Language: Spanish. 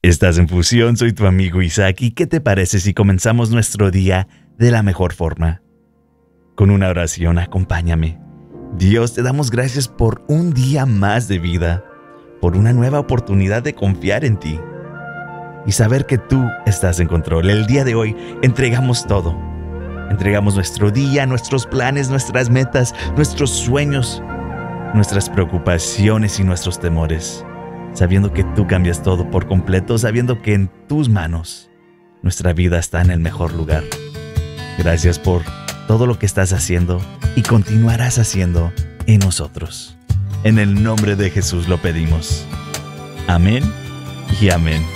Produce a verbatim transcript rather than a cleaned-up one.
Estás en Fusión, soy tu amigo Isaac, y ¿qué te parece si comenzamos nuestro día de la mejor forma? Con una oración, acompáñame. Dios, te damos gracias por un día más de vida, por una nueva oportunidad de confiar en ti y saber que tú estás en control. El día de hoy entregamos todo. Entregamos nuestro día, nuestros planes, nuestras metas, nuestros sueños, nuestras preocupaciones y nuestros temores, sabiendo que tú cambias todo por completo, sabiendo que en tus manos nuestra vida está en el mejor lugar. Gracias por todo lo que estás haciendo y continuarás haciendo en nosotros. En el nombre de Jesús lo pedimos. Amén y amén.